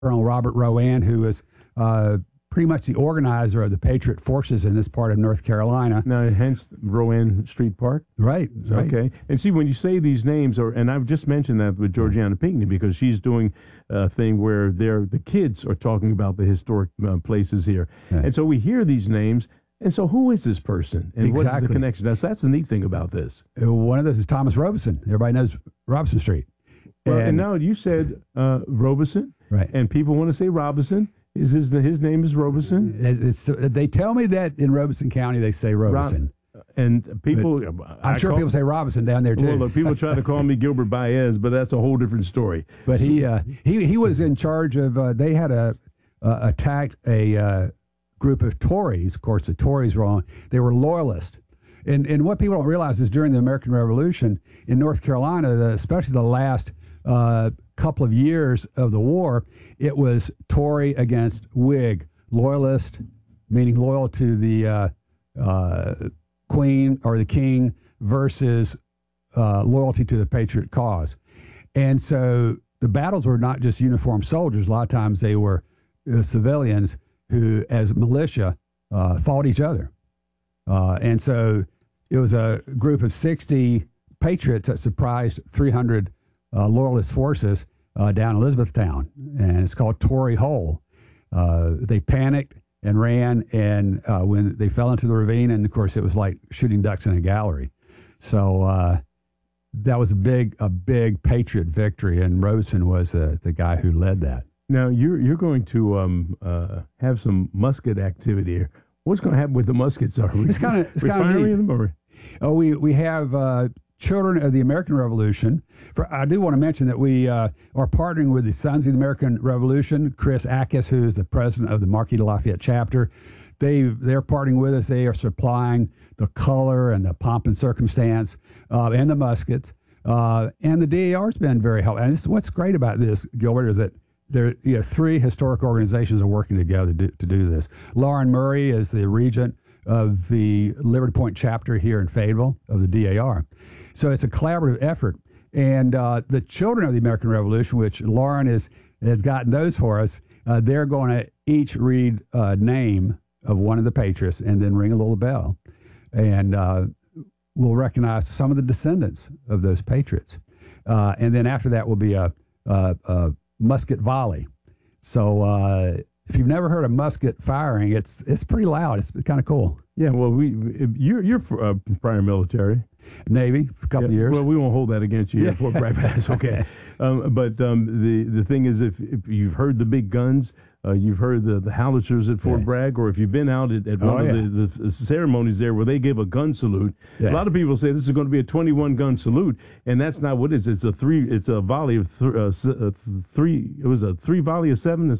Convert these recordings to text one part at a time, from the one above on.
Colonel Robert Rowan, who was pretty much the organizer of the Patriot forces in this part of North Carolina. Now, hence Rowan Street Park? Right. Okay. And see, when you say these names, and I've just mentioned that with Georgiana Pinckney, because she's doing a thing where the kids are talking about the historic places here. Right. And so we hear these names, and so who is this person? And what is the connection? That's the neat thing about this. One of those is Thomas Robeson. Everybody knows Robinson Street. Well, and now you said Robeson, right? And people want to say Robinson. Is his name is Robeson? They tell me that in Robeson County they say Robeson. And people, I'm sure people say Robinson down there too. Well, look, people try to call me Gilbert Baez, but that's a whole different story. But he was in charge of. They had attacked a group of Tories. Of course, the Tories they were loyalists. And what people don't realize is during the American Revolution in North Carolina, especially the last couple of years of the war, it was Tory against Whig. Loyalist, meaning loyal to the Queen or the King, versus loyalty to the Patriot cause. And so the battles were not just uniformed soldiers. A lot of times they were civilians who, as militia, fought each other. And so it was a group of 60 patriots that surprised 300 loyalist forces down Elizabethtown, and it's called Tory Hole. They panicked and ran, and when they fell into the ravine, and of course it was like shooting ducks in a gallery. So that was a big patriot victory, and Robeson was the guy who led that. Now you're going to have some musket activity here. What's going to happen with the muskets? Are we firing them? Oh, we have Children of the American Revolution. I do want to mention that we are partnering with the Sons of the American Revolution. Chris Ackes, who is the president of the Marquis de Lafayette chapter, they're partnering with us. They are supplying the color and the pomp and circumstance and the muskets. And the DAR's been very helpful. And what's great about this, Gilbert, is that there, three historic organizations are working together to do this. Lauren Murray is the regent of the Liberty Point chapter here in Fayetteville of the DAR. So it's a collaborative effort. And the Children of the American Revolution, which Lauren has gotten those for us, they're going to each read a name of one of the patriots and then ring a little bell. And we'll recognize some of the descendants of those patriots. And then after that will be a musket volley. So if you've never heard of musket firing, it's pretty loud. It's kind of cool. Yeah, well, you're prior military. Navy for a couple of years. Well, we won't hold that against you. Fort Bragg Pass, okay. But the thing is, if you've heard the big guns, you've heard the howitzers at Fort Bragg, or if you've been out at one of the ceremonies there where they give a gun salute. A lot of people say this is going to be a 21 gun salute, and that's not what it is. It's a volley of three. It was a three volleys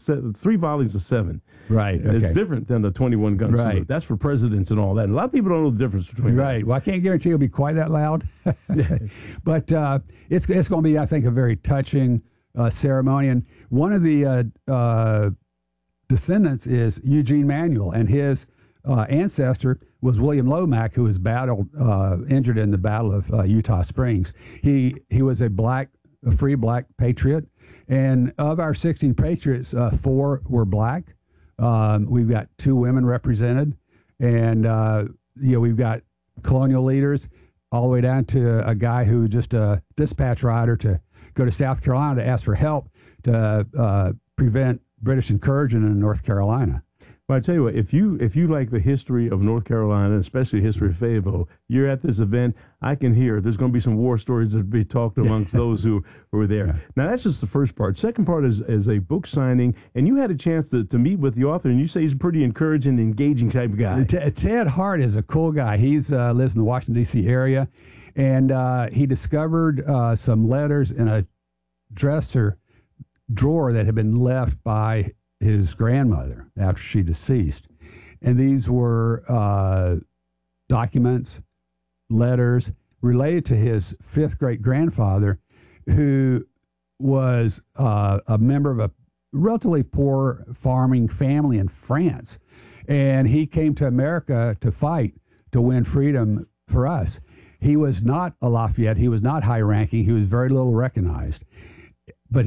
of seven. Right. Okay. It's different than the 21 gun salute. That's for presidents and all that. And a lot of people don't know the difference between. Right. Well, I can't guarantee it'll be quite that loud, but it's going to be, I think, a very touching ceremony. And one of the descendants is Eugene Manuel, and his ancestor was William Lomack, who was injured in the Battle of Eutaw Springs. He was a free black patriot, and of our 16 patriots, 4 were black. We've got 2 women represented, and we've got colonial leaders all the way down to a guy who just a dispatch rider to go to South Carolina to ask for help to prevent British incursion in North Carolina. Well, I tell you what, if you like the history of North Carolina, especially the history of Fayetteville, you're at this event, I can hear there's going to be some war stories that will be talked amongst those who were there. Yeah. Now, that's just the first part. Second part is a book signing, and you had a chance to meet with the author, and you say he's a pretty encouraging, engaging type of guy. Ted Hart is a cool guy. He lives in the Washington, D.C. area, and he discovered some letters in a dresser drawer that had been left by his grandmother after she deceased. And these were documents, letters related to his 5th great-grandfather, who was a member of a relatively poor farming family in France. And he came to America to fight to win freedom for us. He was not a Lafayette. He was not high-ranking. He was very little recognized. But he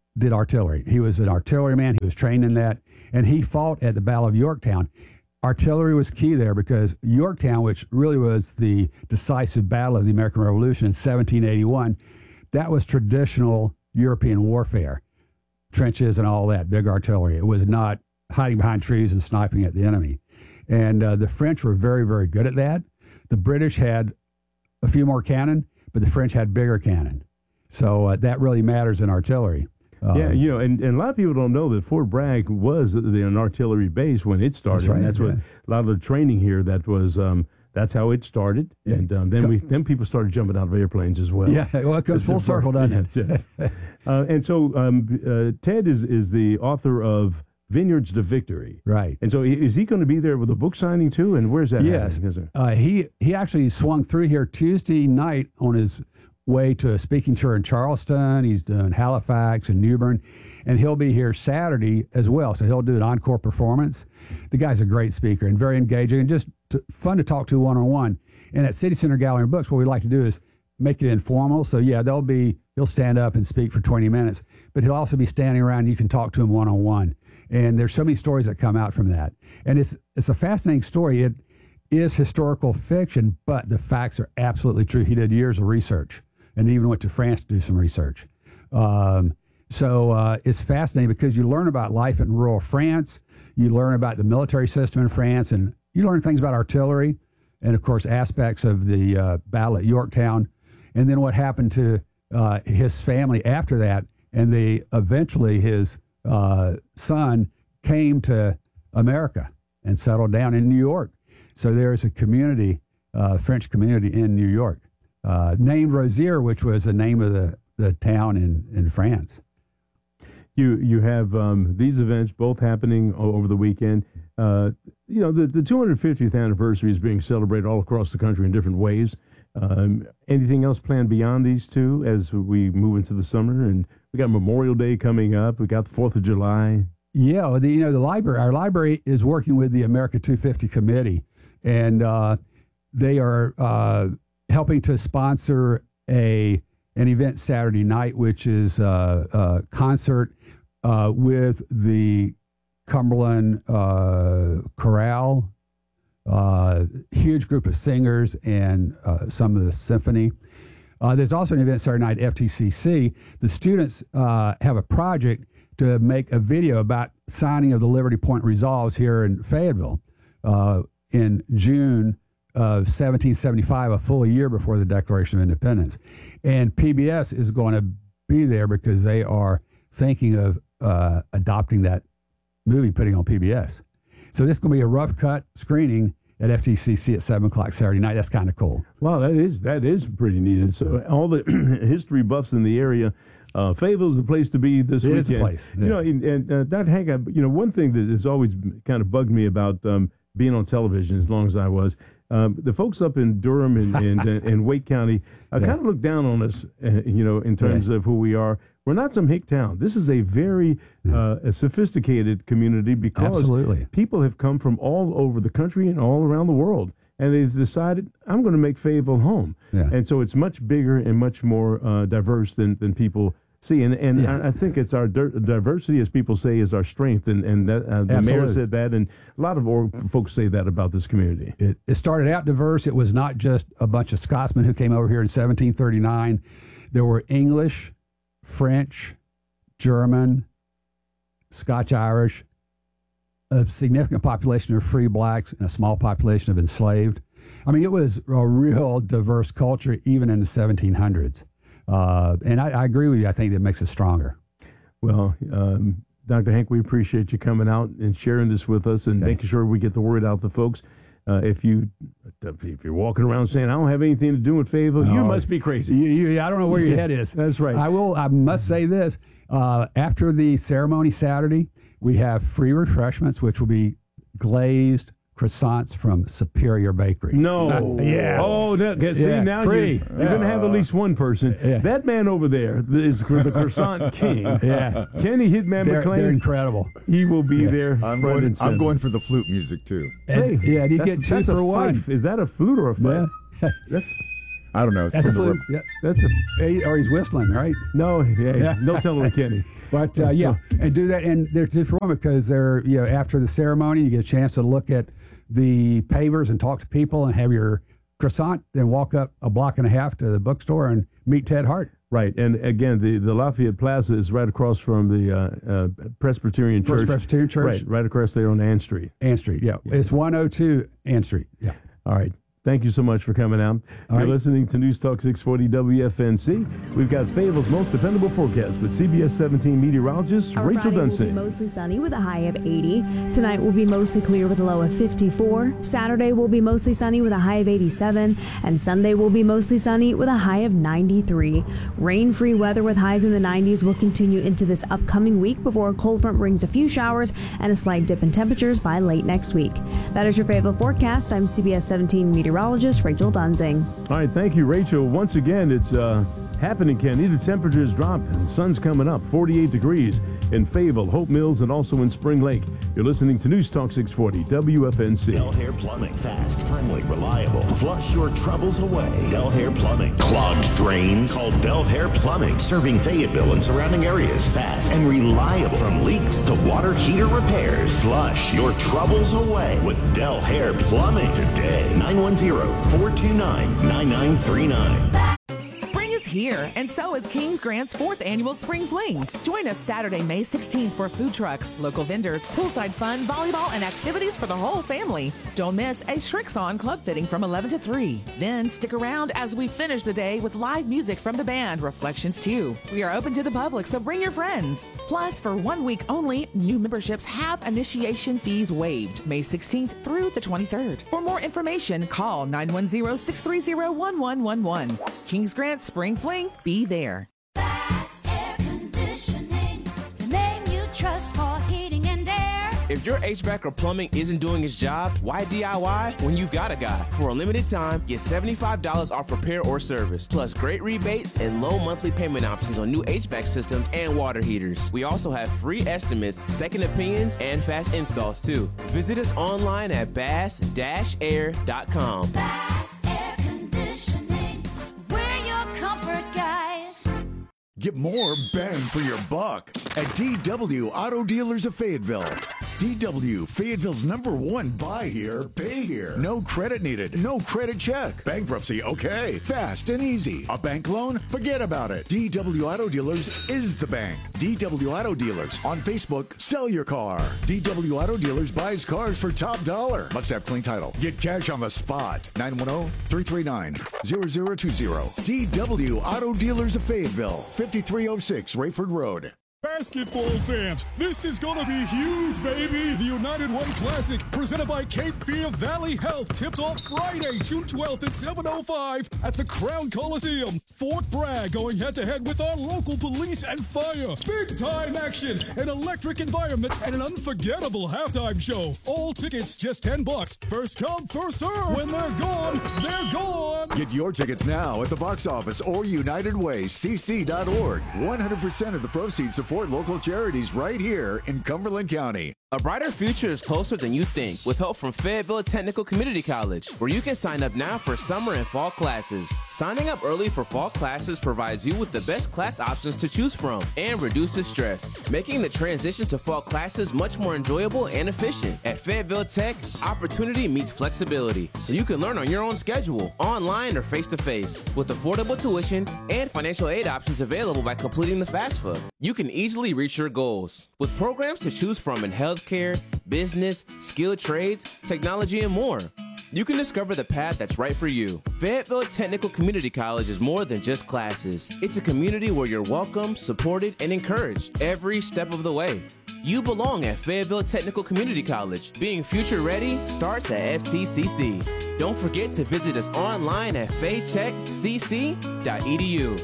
did artillery. He was an artilleryman. He was trained in that, and he fought at the Battle of Yorktown. Artillery was key there because Yorktown, which really was the decisive battle of the American Revolution in 1781, that was traditional European warfare, trenches and all that, big artillery. It was not hiding behind trees and sniping at the enemy. And the French were very, very good at that. The British had a few more cannon, but the French had bigger cannon. So that really matters in artillery. Yeah, and a lot of people don't know that Fort Bragg was an artillery base when it started. That's right, and that's what a lot of the training here. That was that's how it started, and then people started jumping out of airplanes as well. Yeah, well, it goes full circle, doesn't it? Yes. And so Ted is the author of Vineyards to Victory, right? And so is he going to be there with a book signing too? And where's that? Yes, he actually swung through here Tuesday night on his way to a speaking tour in Charleston. He's done Halifax and New Bern, and he'll be here Saturday as well. So he'll do an encore performance. The guy's a great speaker and very engaging and just fun to talk to one-on-one. And at City Center Gallery and Books, what we like to do is make it informal. So yeah, he'll stand up and speak for 20 minutes, but he'll also be standing around and you can talk to him one-on-one. And there's so many stories that come out from that. And it's a fascinating story. It is historical fiction, but the facts are absolutely true. He did years of research and even went to France to do some research. So it's fascinating because you learn about life in rural France, you learn about the military system in France, and you learn things about artillery and, of course, aspects of the battle at Yorktown, and then what happened to his family after that. And eventually his son came to America and settled down in New York. So there's a community, French community in New York, named Rosier, which was the name of the town in France. You have these events both happening over the weekend. The 250th anniversary is being celebrated all across the country in different ways. Anything else planned beyond these two as we move into the summer? And we got Memorial Day coming up. We got the 4th of July. Yeah, our library is working with the America 250 Committee, and they are helping to sponsor an event Saturday night, which is a concert with the Cumberland Chorale, huge group of singers and some of the symphony. There's also an event Saturday night at FTCC. The students have a project to make a video about signing of the Liberty Point Resolves here in Fayetteville in June of 1775, a full year before the Declaration of Independence. And PBS is going to be there because they are thinking of adopting that movie, putting it on PBS. So this is going to be a rough cut screening at FTCC at 7 o'clock Saturday night. That's kind of cool. Wow, that is pretty neat. And so all the history buffs in the area, Fayetteville's the place to be this weekend. It is the place. Yeah. And Dr. Hank, one thing that has always kind of bugged me about being on television as long as I was, the folks up in Durham and Wake County kind of look down on us, in terms of who we are. We're not some hick town. This is a very a sophisticated community because people have come from all over the country and all around the world. And they've decided, I'm going to make Fayetteville home. Yeah. And so it's much bigger and much more diverse than people see. And I think it's our diversity, as people say, is our strength. And that, the mayor said that, and a lot of folks say that about this community. It started out diverse. It was not just a bunch of Scotsmen who came over here in 1739. There were English, French, German, Scotch-Irish, a significant population of free blacks, and a small population of enslaved. I mean, it was a real diverse culture, even in the 1700s. And I agree with you. I think that makes us stronger. Well, Dr. Hank, we appreciate you coming out and sharing this with us and making sure we get the word out to folks. If you're walking around saying, I don't have anything to do with Fayetteville, you must be crazy. I don't know where your head is. That's right. I must say this. After the ceremony Saturday, we have free refreshments, which will be glazed croissants from Superior Bakery. No. Yeah. Oh, now free. You're going to have at least one person. Yeah. That man over there is the croissant king. Yeah. Kenny Hitman McLean. They're incredible. He will be there. I'm going for the flute music, too. Hey, you get two for one. Fife. Is that a flute or a fife? Yeah. I don't know. It's That's a from the flute. Yeah. That's a Or he's whistling, right? no. Yeah, no telling Kenny. But yeah, and do that, and they're different because they're after the ceremony, you get a chance to look at the pavers and talk to people and have your croissant, then walk up a block and a half to the bookstore and meet Ted Hart. Right, and again, the Lafayette Plaza is right across from the Presbyterian First Church. Presbyterian Church, Right across there on Ann Street. Ann Street. Yeah, it's 102 Ann Street. Yeah. All right. Thank you so much for coming out. You're listening to News Talk 640 WFNC. We've got Fayetteville's most dependable forecast with CBS 17 meteorologist Rachel Dunsing. Will be mostly sunny with a high of 80. Tonight will be mostly clear with a low of 54. Saturday will be mostly sunny with a high of 87. And Sunday will be mostly sunny with a high of 93. Rain-free weather with highs in the 90s will continue into this upcoming week before a cold front brings a few showers and a slight dip in temperatures by late next week. That is your Fayetteville forecast. I'm CBS 17 meteorologist Rachel Dunsing. All right, thank you, Rachel. Once again, it's happening, Kenny. The temperature has dropped and the sun's coming up. 48 degrees in Fayetteville, Hope Mills, and also in Spring Lake. You're listening to News Talk 640 WFNC. Del Hair Plumbing. Fast, friendly, reliable. Flush your troubles away. Del Hair Plumbing. Clogged drains? Call Del Hair Plumbing. Serving Fayetteville and surrounding areas. Fast and reliable. From leaks to water heater repairs. Flush your troubles away with Del Hair Plumbing today. 910-429-9939. Spring is here, and so is Kings Grant's 4th annual Spring Fling. Join us Saturday, May 16th for food trucks, local vendors, poolside fun, volleyball, and activities for the whole family. Don't miss a Shrix-On club fitting from 11 to 3. Then stick around as we finish the day with live music from the band Reflections 2. We are open to the public, so bring your friends. Plus, for 1 week only, new memberships have initiation fees waived May 16th through the 23rd. For more information, call 910-630-1111. Kings Grant Spring Fling, be there. Bass Air Conditioning, the name you trust for heating and air. If your HVAC or plumbing isn't doing its job, why DIY when you've got a guy? For a limited time, get $75 off repair or service, plus great rebates and low monthly payment options on new HVAC systems and water heaters. We also have free estimates, second opinions, and fast installs too. Visit us online at bass-air.com. Bass Air Conditioning, we're your comfort guys. Get more bang for your buck at DW Auto Dealers of Fayetteville. DW, Fayetteville's #1 buy here, pay here. No credit needed, no credit check. Bankruptcy, okay. Fast and easy. A bank loan? Forget about it. DW Auto Dealers is the bank. DW Auto Dealers. On Facebook, sell your car. DW Auto Dealers buys cars for top dollar. Must have clean title. Get cash on the spot. 910-339-0020. DW Auto Dealers of Fayetteville. 5306 Rayford Road. Basketball fans, this is gonna be huge, baby! The United Way Classic, presented by Cape Fear Valley Health, tips off Friday, June 12th at 7:05 at the Crown Coliseum. Fort Bragg going head-to-head with our local police and fire. Big-time action, an electric environment, and an unforgettable halftime show. All tickets just $10. First come, first serve. When they're gone, they're gone. Get your tickets now at the box office or UnitedWayCC.org. 100% of the proceeds support local charities right here in Cumberland County. A brighter future is closer than you think with help from Fayetteville Technical Community College, where you can sign up now for summer and fall classes. Signing up early for fall classes provides you with the best class options to choose from and reduces stress, making the transition to fall classes much more enjoyable and efficient. At Fayetteville Tech, opportunity meets flexibility, so you can learn on your own schedule, online or face-to-face, with affordable tuition and financial aid options available by completing the FAFSA. You can easily reach your goals. With programs to choose from in healthcare, business, skilled trades, technology, and more, you can discover the path that's right for you. Fayetteville Technical Community College is more than just classes. It's a community where you're welcome, supported, and encouraged every step of the way. You belong at Fayetteville Technical Community College. Being future ready starts at FTCC. Don't forget to visit us online at faytechcc.edu.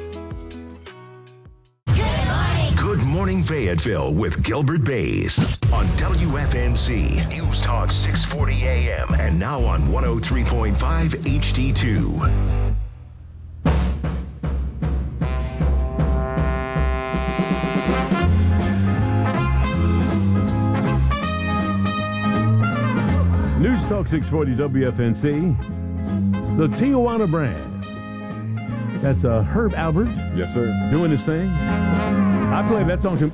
Good Morning Fayetteville with Gilbert Bays on WFNC News Talk 640 AM and now on 103.5 HD2. News Talk 640 WFNC. The Tijuana Brass That's Herb Albert. Yes, sir. Doing his thing. I play that song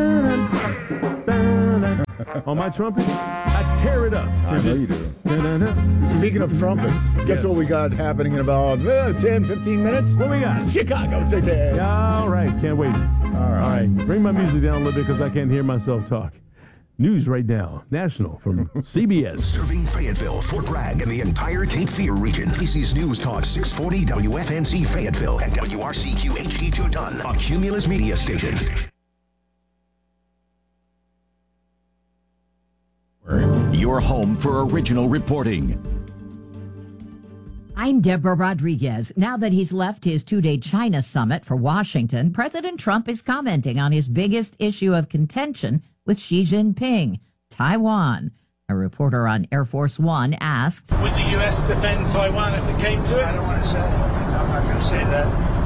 on my trumpet. I tear it up. I know you do. Speaking of trumpets, guess what we got happening in about 10, 15 minutes? What we got? Chicago Six. All right. Can't wait. All right. Bring my music down a little bit because I can't hear myself talk. News right now. National from CBS. Serving Fayetteville, Fort Bragg, and the entire Cape Fear region. AC's News Talk 640 WFNZ Fayetteville and WRCQ HD2 Dunn, a Cumulus media station. Your home for original reporting. I'm Deborah Rodriguez. Now that he's left his two-day China summit for Washington, President Trump is commenting on his biggest issue of contention with Xi Jinping, Taiwan. A reporter on Air Force One asked, would the U.S. defend Taiwan if it came to it? I don't want to say. I'm not going to say that.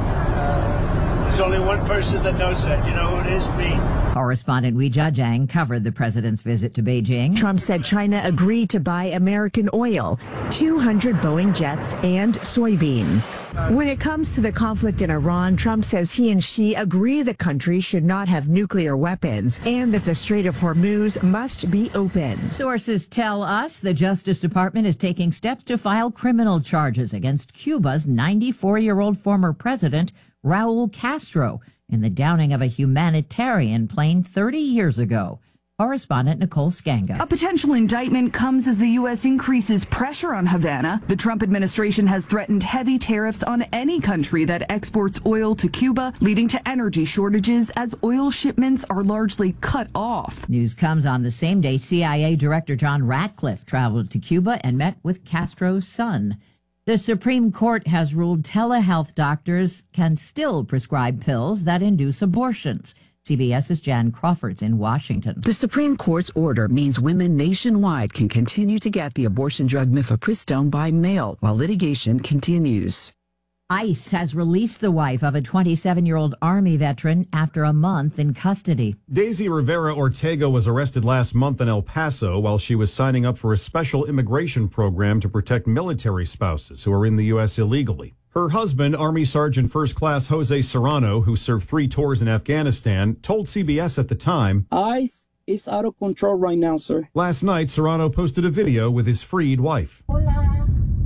There's only one person that knows that. You know who it is? Me. Correspondent Wei Jiajang covered the president's visit to Beijing. Trump said China agreed to buy American oil, 200 Boeing jets, and soybeans. When it comes to the conflict in Iran, Trump says he and Xi agree the country should not have nuclear weapons and that the Strait of Hormuz must be open. Sources tell us the Justice Department is taking steps to file criminal charges against Cuba's 94-year-old former president, Raul Castro, in the downing of a humanitarian plane 30 years ago. Correspondent Nicole Skanga. A potential indictment comes as the U.S. increases pressure on Havana. The Trump administration has threatened heavy tariffs on any country that exports oil to Cuba, leading to energy shortages as oil shipments are largely cut off. News comes on the same day CIA Director John Ratcliffe traveled to Cuba and met with Castro's son. The Supreme Court has ruled telehealth doctors can still prescribe pills that induce abortions. CBS's Jan Crawford's in Washington. The Supreme Court's order means women nationwide can continue to get the abortion drug mifepristone by mail while litigation continues. ICE has released the wife of a 27-year-old Army veteran after a month in custody. Daisy Rivera Ortega was arrested last month in El Paso while she was signing up for a special immigration program to protect military spouses who are in the U.S. illegally. Her husband, Army Sergeant First Class Jose Serrano, who served 3 tours in Afghanistan, told CBS at the time, ICE is out of control right now, sir. Last night, Serrano posted a video with his freed wife. Hola.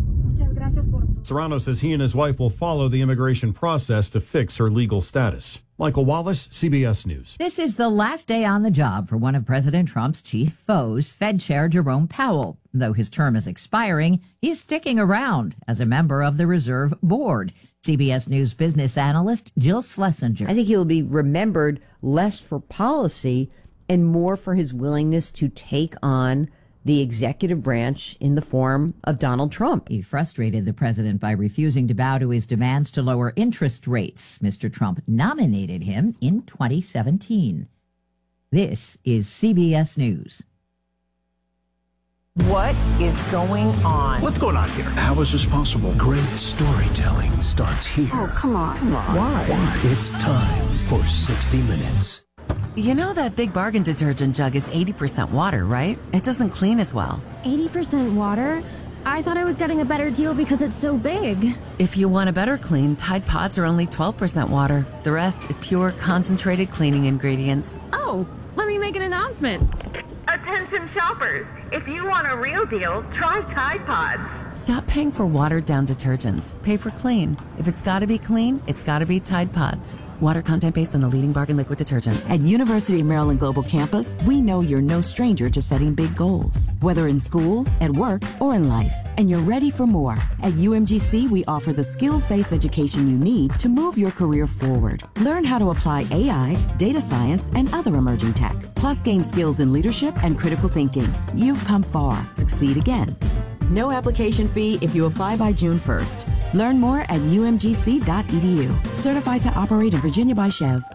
Serrano says he and his wife will follow the immigration process to fix her legal status. Michael Wallace, CBS News. This is the last day on the job for one of President Trump's chief foes, Fed Chair Jerome Powell. Though his term is expiring, he's sticking around as a member of the Reserve Board. CBS News business analyst Jill Schlesinger. I think he'll be remembered less for policy and more for his willingness to take on the executive branch in the form of Donald Trump. He frustrated the president by refusing to bow to his demands to lower interest rates. Mr. Trump nominated him in 2017. This is CBS News. What is going on? What's going on here? How is this possible? Great storytelling starts here. Oh, come on. Why? It's time for 60 Minutes. You know that Big Bargain detergent jug is 80% water, right? It doesn't clean as well. 80% water? I thought I was getting a better deal because it's so big. If you want a better clean, Tide Pods are only 12% water. The rest is pure, concentrated cleaning ingredients. Oh, let me make an announcement. Attention shoppers, if you want a real deal, try Tide Pods. Stop paying for watered-down detergents. Pay for clean. If it's got to be clean, it's got to be Tide Pods. Water content based on the leading bargain liquid detergent. At University of Maryland Global Campus, we know you're no stranger to setting big goals, whether in school, at work, or in life. And you're ready for more. At UMGC, we offer the skills-based education you need to move your career forward. Learn how to apply AI, data science, and other emerging tech. Plus gain skills in leadership and critical thinking. You've come far. Succeed again. No application fee if you apply by June 1st. Learn more at umgc.edu. Certified to operate in Virginia by Chev.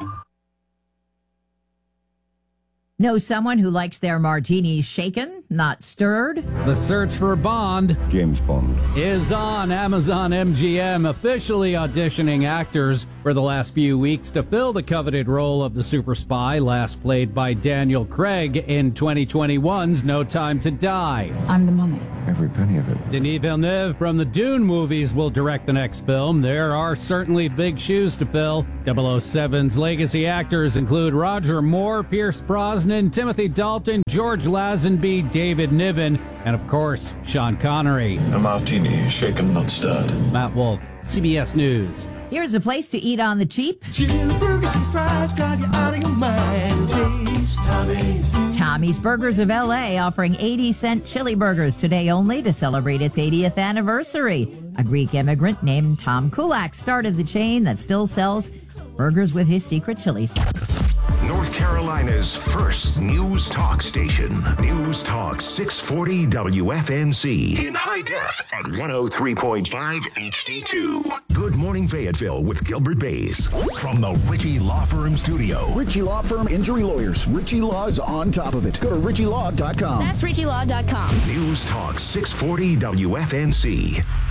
Know someone who likes their martinis shaken, not stirred? The search for Bond, James Bond, is on. Amazon MGM officially auditioning actors for the last few weeks to fill the coveted role of the super spy, last played by Daniel Craig in 2021's No Time to Die. I'm the money. Every penny of it. Denis Villeneuve from the Dune movies will direct the next film. There are certainly big shoes to fill. 007's legacy actors include Roger Moore, Pierce Brosnan, Timothy Dalton, George Lazenby, David Niven, and of course, Sean Connery. A martini, shaken, not stirred. Matt Wolf, CBS News. Here's a place to eat on the cheap. Burgers and fries drive you out of your mind. Taste Tommy's Burgers of L.A. offering 80-cent chili burgers today only to celebrate its 80th anniversary. A Greek immigrant named Tom Kulak started the chain that still sells burgers with his secret chili sauce. North Carolina's first news talk station. News Talk 640 WFNZ. In high def at 103.5 HD2. Good Morning Fayetteville with Gilbert Bays. From the Ritchie Law Firm studio. Ritchie Law Firm Injury Lawyers. Ritchie Law is on top of it. Go to RitchieLaw.com. That's RitchieLaw.com. News Talk 640 WFNZ.